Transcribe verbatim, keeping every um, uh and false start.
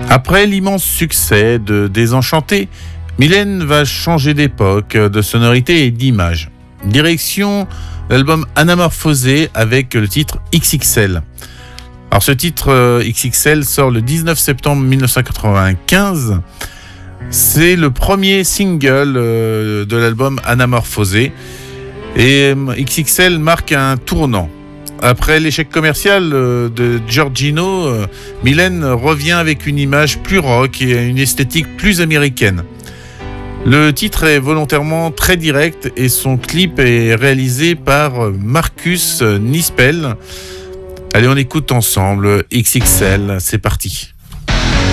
Après l'immense succès de Désenchanté, Mylène va changer d'époque, de sonorité et d'image. Direction l'album Anamorphosé avec le titre X X L. Alors ce titre euh, X X L sort le dix-neuf septembre mille neuf cent quatre-vingt-quinze. C'est le premier single euh, de l'album Anamorphosé. Et euh, X X L marque un tournant. Après l'échec commercial euh, de Giorgino, euh, Mylène revient avec une image plus rock et une esthétique plus américaine. Le titre est volontairement très direct et son clip est réalisé par Marcus Nispel. Allez, on écoute ensemble X X L, c'est parti.